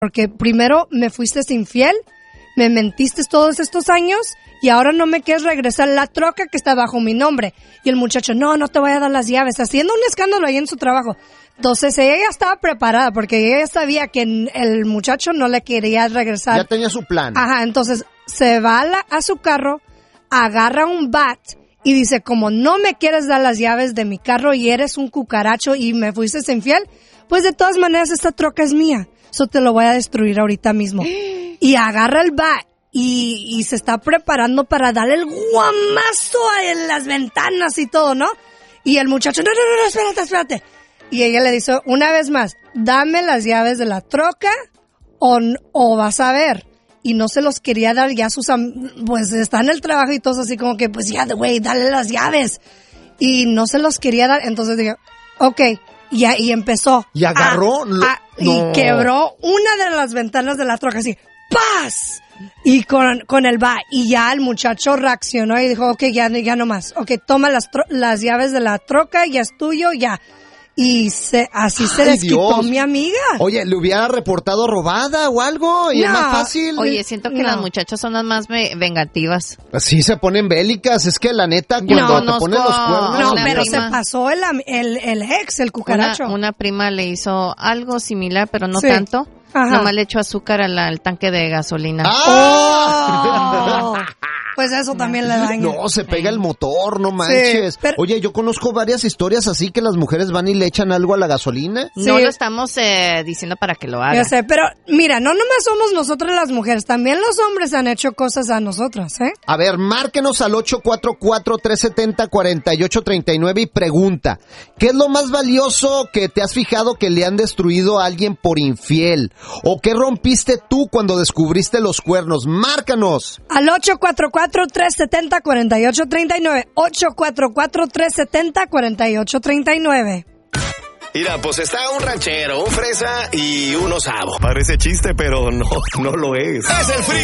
Porque primero me fuiste infiel, me mentiste todos estos años y ahora no me quieres regresar la troca que está bajo mi nombre. Y el muchacho, no te voy a dar las llaves, haciendo un escándalo ahí en su trabajo. Entonces ella ya estaba preparada porque ella ya sabía que el muchacho no le quería regresar. Ya tenía su plan. Ajá, entonces se va a su carro, agarra un bat y dice, como no me quieres dar las llaves de mi carro y eres un cucaracho y me fuiste infiel, pues de todas maneras esta troca es mía. Eso te lo voy a destruir ahorita mismo. Y agarra el bat y se está preparando para darle el guamazo en las ventanas y todo, ¿no? Y el muchacho, no, espérate. Y ella le dice una vez más, dame las llaves de la troca o vas a ver. Y no se los quería dar ya pues está en el trabajo y todos así como que, pues ya, güey, dale las llaves. Y no se los quería dar, entonces dije, okay. Y empezó. ¿Y agarró? Y quebró una de las ventanas de la troca, así, ¡paz! Y con el va. Y ya el muchacho reaccionó y dijo, okay, ya no más. Okay, toma las llaves de la troca, ya es tuyo, ya. Y así se les quitó mi amiga. Oye, ¿le hubiera reportado robada o algo? Y es más fácil. Oye, siento que las muchachas son las más vengativas. Sí, se ponen bélicas. Es que la neta, cuando te ponen los cuernos... No, pero se pasó el ex, el cucaracho. Una prima le hizo algo similar, pero no tanto. Ajá. Nomás le echó azúcar al tanque de gasolina. ¡Oh! Pues eso también le daña. No, se pega el motor, no manches. Sí, Oye, yo conozco varias historias así que las mujeres van y le echan algo a la gasolina. Sí. No lo estamos diciendo para que lo haga. Yo sé, pero mira, no nomás somos nosotras las mujeres, también los hombres han hecho cosas a nosotras, ¿eh? A ver, márquenos al 844-370-4839 y pregunta, ¿qué es lo más valioso que te has fijado que le han destruido a alguien por infiel? ¿O qué rompiste tú cuando descubriste los cuernos? Márcanos. Al 844-370-4839. 844-370-4839. Mira, pues está un ranchero, un fresa y un osavo. Parece chiste, pero no lo es. Es el